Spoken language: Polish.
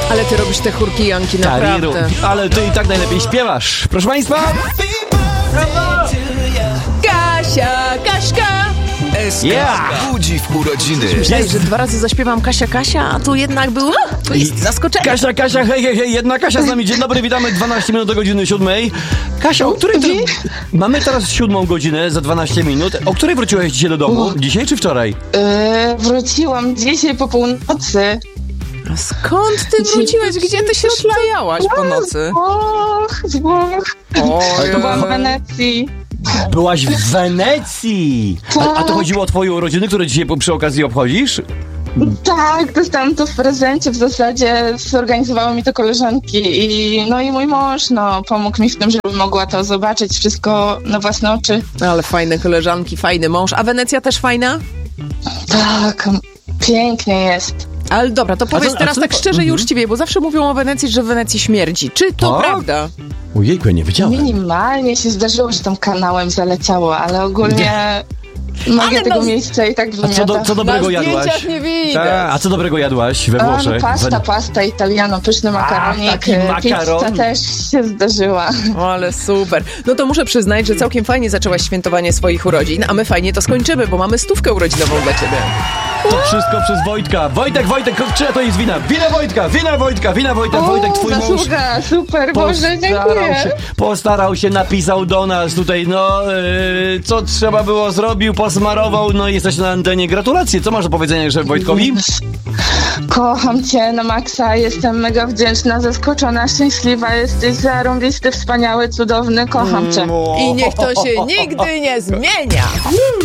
Ale ty robisz te chórki, Janki, naprawdę. Kariru, ale ty i tak najlepiej śpiewasz. Proszę państwa. Kaśka! Yeah! Budzi w urodziny. Myślałeś, że 2 razy zaśpiewam Kasia, a tu jednak było zaskoczenie. Kasia, hej, jedna Kasia z nami. Dzień dobry, witamy 12 minut do godziny 7. Kasia, o której mamy teraz 7 godzinę za 12 minut. O której wróciłeś dzisiaj do domu? Dzisiaj czy wczoraj? Wróciłam dzisiaj po północy. A skąd ty wróciłeś? Gdzie ty się szlajałaś po nocy? Z Włoch. To Byłam w Wenecji. Byłaś w Wenecji! A to chodziło o twoje urodziny, które dzisiaj przy okazji obchodzisz? Tak, dostałam to w prezencie. W zasadzie zorganizowały mi to koleżanki i mój mąż pomógł mi w tym, żebym mogła to zobaczyć wszystko na własne oczy. Ale fajne koleżanki, fajny mąż. A Wenecja też fajna? Tak, pięknie jest. Ale dobra, to powiedz teraz tak szczerze i uczciwie, bo zawsze mówią o Wenecji, że w Wenecji śmierdzi. Czy to Tak? prawda? Ojejku, ja nie wiedziałem. Minimalnie się zdarzyło, że tam kanałem zaleciało, ale ogólnie magia tego miejsca i tak wymiata. Co dobrego Na jadłaś? zdjęciach nie widać. A co dobrego jadłaś we Włoszech? Pasta italiano, pyszny makaronik. taki makaron. Pizza też się zdarzyła. Ale super. No to muszę przyznać, że całkiem fajnie zaczęłaś świętowanie swoich urodzin, a my fajnie to skończymy, bo mamy 100 urodzinową dla ciebie. To wszystko przez Wojtka. Wojtek, czyja to jest wina? Wina Wojtka. Wojtek, twój mąż. Zasługa, super, Boże, dziękuję. Postarał się, napisał do nas tutaj, co trzeba było, zrobił, posmarował, jesteś na antenie. Gratulacje. Co masz do powiedzenia jeszcze Wojtkowi? Kocham cię na maksa, jestem mega wdzięczna, zaskoczona, szczęśliwa, jesteś zarąbisty, wspaniały, cudowny, kocham cię. I niech to się nigdy nie zmienia.